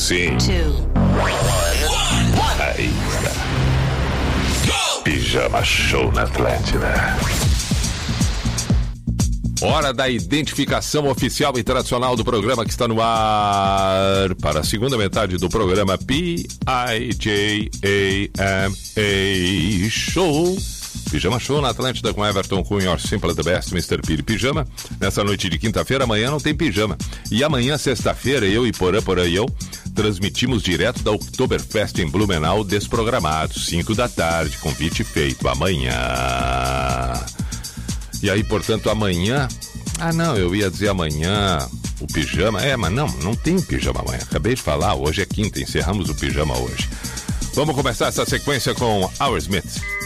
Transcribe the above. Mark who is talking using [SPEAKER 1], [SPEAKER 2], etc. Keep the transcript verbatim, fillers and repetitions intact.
[SPEAKER 1] Sim.
[SPEAKER 2] two,
[SPEAKER 1] Aí está. Pijama Show na Atlântida. Hora da identificação oficial e tradicional do programa que está no ar para a segunda metade do programa P I J A M A Show. Pijama Show na Atlântida com Everton Cunha, Your Simple the Best, mister Piri Pijama. Nessa noite de quinta-feira, amanhã não tem pijama. E amanhã, sexta-feira, eu e Porã, Porã e eu transmitimos direto da Oktoberfest em Blumenau, desprogramados, cinco da tarde, convite feito amanhã. E aí, portanto, amanhã... Ah, não, eu ia dizer amanhã o pijama. É, mas não, não tem pijama amanhã. Acabei de falar, hoje é quinta, encerramos o pijama hoje. Vamos começar essa sequência com Our Smith.